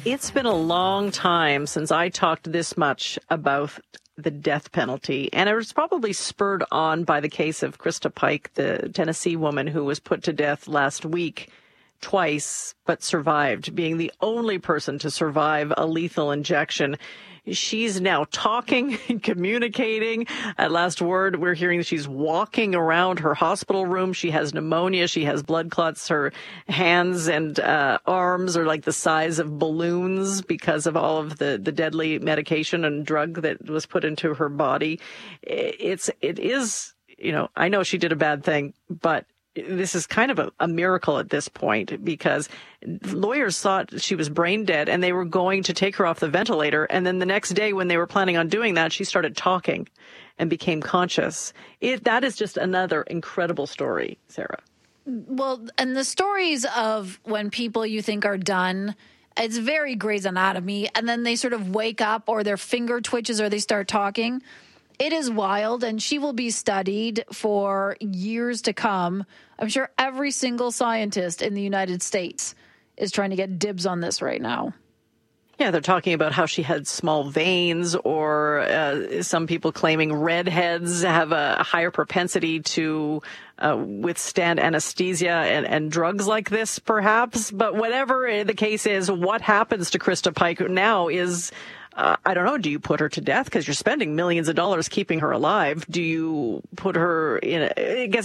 It's been a long time since I talked this much about the death penalty, and it was probably spurred on by the case of Krista Pike, the Tennessee woman who was put to death last week twice, but survived, being the only person to survive a lethal injection. She's now talking and communicating. At last word, we're hearing she's walking around her hospital room. She has pneumonia. She has blood clots. Her hands and arms are like the size of balloons because of all of the deadly medication and drug that was put into her body. It is, I know she did a bad thing, but this is kind of a miracle at this point, because lawyers thought she was brain dead and they were going to take her off the ventilator. And then the next day when they were planning on doing that, she started talking and became conscious. That is just another incredible story, Sarah. Well, and the stories of when people you think are done, it's very Grey's Anatomy, and then they sort of wake up or their finger twitches or they start talking. It is wild, and she will be studied for years to come. I'm sure every single scientist in the United States is trying to get dibs on this right now. Yeah, they're talking about how she had small veins, or some people claiming redheads have a higher propensity to withstand anesthesia and drugs like this, perhaps. But whatever the case is, what happens to Krista Pike now is... I don't know. Do you put her to death because you're spending millions of dollars keeping her alive? Do you put her in? I guess